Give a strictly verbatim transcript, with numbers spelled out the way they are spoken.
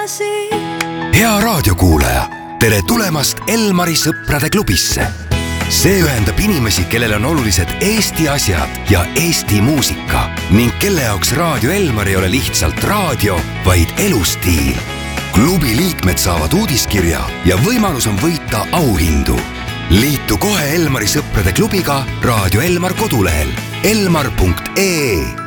edasi. Hea raadiokuulaja, tere tulemast Elmari sõprade klubisse. See ühendab inimesi, kellel on olulised Eesti asjad ja Eesti muusika ning kelle jaoks Raadio Elmar ei ole lihtsalt raadio, vaid elustiil. Klubi liikmed saavad uudiskirja ja võimalus on võita auhindu. Liitu kohe Elmari sõprade klubiga Raadio Elmar kodulehel elmar punkt ee.